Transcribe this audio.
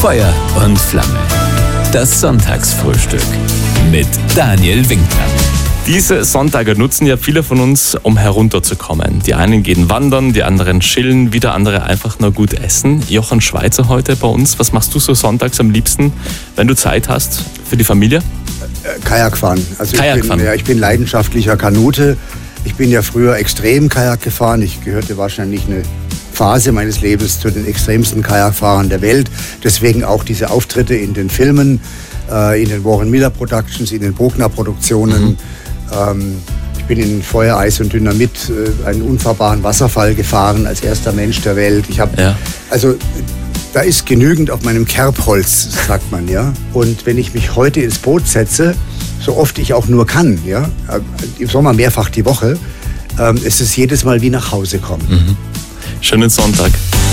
Feuer und Flamme. Das Sonntagsfrühstück mit Daniel Winkler. Diese Sonntage nutzen ja viele von uns, um herunterzukommen. Die einen gehen wandern, die anderen chillen, wieder andere einfach nur gut essen. Jochen Schweizer heute bei uns. Was machst du so sonntags am liebsten, wenn du Zeit hast für die Familie? Kajak fahren. Also Kajak ich bin leidenschaftlicher Kanute. Ich bin ja früher extrem Kajak gefahren. Ich gehörte wahrscheinlich eine Phase meines Lebens zu den extremsten Kajakfahrern der Welt. Deswegen auch diese Auftritte in den Filmen, in den Warren Miller Productions, in den Bruckner Produktionen. Ich bin in Feuer, Eis und Dynamit einen unfahrbaren Wasserfall gefahren als erster Mensch der Welt. Also da ist genügend auf meinem Kerbholz, sagt man, ja. Und wenn ich mich heute ins Boot setze, so oft ich auch nur kann, ja, im Sommer mehrfach die Woche, ist es jedes Mal wie nach Hause kommen. Schönen Sonntag.